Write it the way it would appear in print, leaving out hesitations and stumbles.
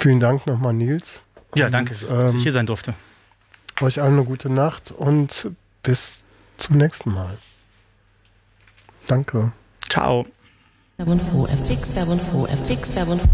Vielen Dank nochmal, Nils. Ja, danke, dass ich hier sein durfte. Euch allen eine gute Nacht und bis zum nächsten Mal. Danke. Ciao. 74 F6 74 F6 74